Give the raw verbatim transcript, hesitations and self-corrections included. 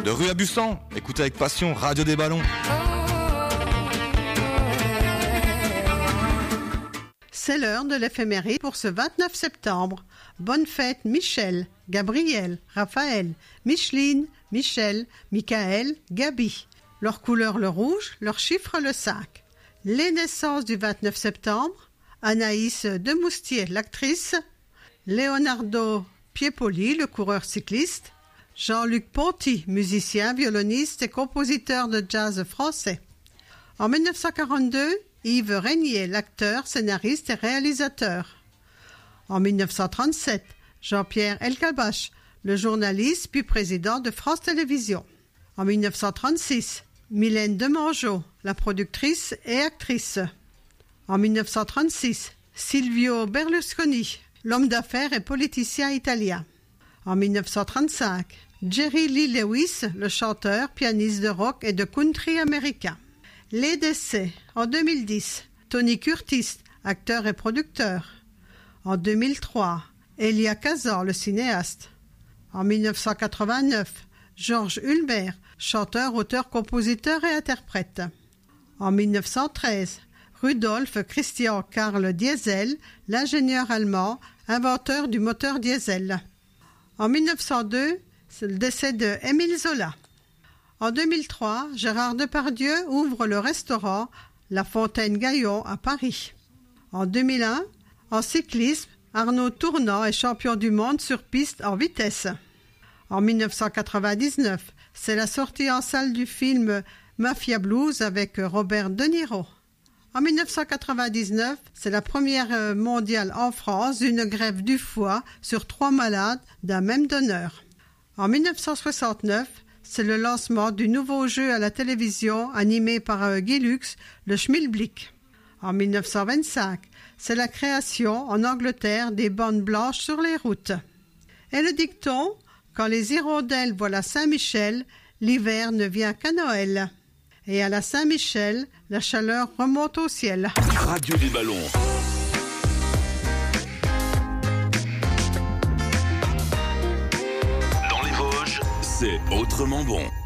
De rue à Bussan, écoutez avec passion Radio des Ballons. C'est l'heure de l'éphéméride pour ce vingt-neuf septembre. Bonne fête Michel, Gabriel, Raphaël, Micheline, Michel, Michael, Gabi. Leur couleur le rouge, leur chiffre le cinq. Les naissances du vingt-neuf septembre. Anaïs Demoustier, l'actrice. Leonardo Piepoli, le coureur cycliste. Jean-Luc Ponty, musicien, violoniste et compositeur de jazz français. En mille neuf cent quarante-deux, Yves Régnier, l'acteur, scénariste et réalisateur. En mille neuf cent trente-sept, Jean-Pierre Elkabbach, le journaliste puis président de France Télévisions. En mille neuf cent trente-six, Mylène Demangeot, la productrice et actrice. En mille neuf cent trente-six, Silvio Berlusconi, l'homme d'affaires et politicien italien. En mille neuf cent trente-cinq, Jerry Lee Lewis, le chanteur, pianiste de rock et de country américain. Les décès. En deux mille dix, Tony Curtis, acteur et producteur. En deux mille trois, Elia Kazan, le cinéaste. En mille neuf cent quatre-vingt-neuf, Georges Hulbert, chanteur, auteur, compositeur et interprète. En mille neuf cent treize, Rudolf Christian Karl Diesel, l'ingénieur allemand, inventeur du moteur diesel. En mille neuf cent deux, c'est le décès de Émile Zola. En deux mille trois, Gérard Depardieu ouvre le restaurant La Fontaine Gaillon à Paris. En deux mille un, en cyclisme, Arnaud Tournant est champion du monde sur piste en vitesse. En mille neuf cent quatre-vingt-dix-neuf, c'est la sortie en salle du film Mafia Blues avec Robert De Niro. En mille neuf cent quatre-vingt-dix-neuf, c'est la première mondiale en France d'une greffe du foie sur trois malades d'un même donneur. En mille neuf cent soixante-neuf, c'est le lancement du nouveau jeu à la télévision animé par Guy Lux, le Schmilblick. En mille neuf cent vingt-cinq, c'est la création en Angleterre des bandes blanches sur les routes. Et le dicton, quand les hirondelles voient la Saint-Michel, l'hiver ne vient qu'à Noël. Et à la Saint-Michel, la chaleur remonte au ciel. Radio des Ballons. Dans les Vosges, c'est autrement bon.